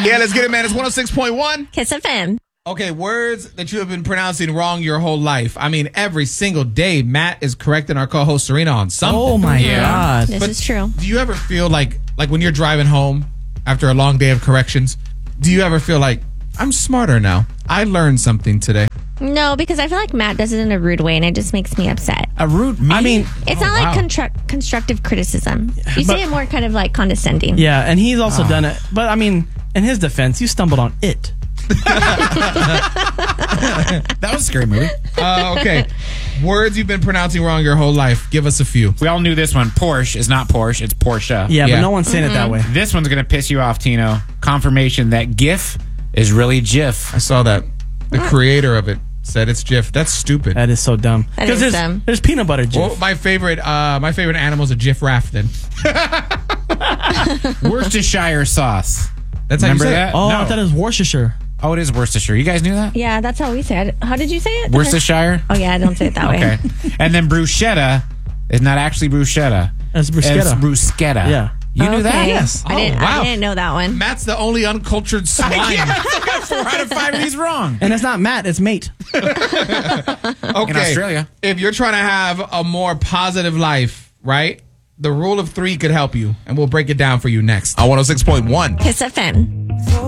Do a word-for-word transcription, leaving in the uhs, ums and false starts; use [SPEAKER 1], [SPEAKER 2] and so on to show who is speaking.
[SPEAKER 1] Yeah, let's get it, man. It's one oh six point one.
[SPEAKER 2] Kiss F M.
[SPEAKER 1] Okay, words that you have been pronouncing wrong your whole life. I mean, every single day, Matt is correcting our co-host Serena on something.
[SPEAKER 3] Oh, my
[SPEAKER 1] yeah.
[SPEAKER 3] God.
[SPEAKER 2] This
[SPEAKER 1] But
[SPEAKER 2] is true.
[SPEAKER 1] Do you ever feel like, like when you're driving home after a long day of corrections, do you ever feel like, I'm smarter now? I learned something today.
[SPEAKER 2] No, because I feel like Matt does it in a rude way, and it just makes me upset.
[SPEAKER 4] A rude me?
[SPEAKER 3] I mean,
[SPEAKER 2] It's
[SPEAKER 1] Oh,
[SPEAKER 2] not
[SPEAKER 1] wow.
[SPEAKER 2] like construct, constructive criticism. You
[SPEAKER 3] but-
[SPEAKER 2] say it more kind of like condescending.
[SPEAKER 3] yeah, and he's also done it. But, I mean, in his defense, you stumbled on it.
[SPEAKER 4] that was a scary movie.
[SPEAKER 1] Uh, okay. Words you've been pronouncing wrong your whole life. Give us a few.
[SPEAKER 4] We all knew this one. Porsche is not Porsche, it's Porsche.
[SPEAKER 3] Yeah,
[SPEAKER 1] Yeah.
[SPEAKER 3] but no one's saying it that way.
[SPEAKER 4] This one's going to piss you off, Tino. Confirmation that GIF is really GIF.
[SPEAKER 1] I saw that. The creator of it said it's Jif. That's stupid.
[SPEAKER 3] That is so dumb.
[SPEAKER 2] That
[SPEAKER 3] 'Cause
[SPEAKER 2] is
[SPEAKER 3] there's,
[SPEAKER 2] dumb.
[SPEAKER 3] There's peanut butter, Jif.
[SPEAKER 1] Well, my favorite, uh, my favorite animal is a Jif Rafton.
[SPEAKER 4] Worcestershire sauce.
[SPEAKER 1] That's how
[SPEAKER 4] Remember
[SPEAKER 1] you say
[SPEAKER 4] that?
[SPEAKER 1] it.
[SPEAKER 3] oh,
[SPEAKER 4] no.
[SPEAKER 3] I thought it was Worcestershire.
[SPEAKER 4] Oh, it is Worcestershire. You guys knew that?
[SPEAKER 2] Yeah, that's how we say it. How did you say it?
[SPEAKER 4] Worcestershire?
[SPEAKER 2] Oh, yeah, I don't say it that way.
[SPEAKER 4] Okay. And then bruschetta is not actually bruschetta.
[SPEAKER 3] That's bruschetta.
[SPEAKER 4] It's bruschetta.
[SPEAKER 3] Yeah.
[SPEAKER 4] You knew that?
[SPEAKER 2] Okay.
[SPEAKER 3] Yes.
[SPEAKER 2] I didn't,
[SPEAKER 1] Oh, wow.
[SPEAKER 2] I didn't know that one.
[SPEAKER 1] Matt's the only uncultured swine.
[SPEAKER 4] Four out of five of these wrong.
[SPEAKER 3] And it's not Matt, it's mate.
[SPEAKER 1] Okay.
[SPEAKER 4] In Australia.
[SPEAKER 1] If you're trying to have a more positive life, right? The rule of three could help you, and we'll break it down for you next. On one oh six point one.
[SPEAKER 2] Kiss F M.